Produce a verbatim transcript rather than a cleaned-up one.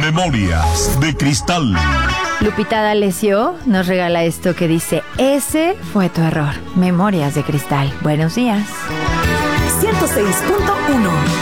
Memorias de Cristal. Lupita D'Alessio nos regala esto que dice: ese fue tu error. Memorias de Cristal. Buenos días. ciento seis punto uno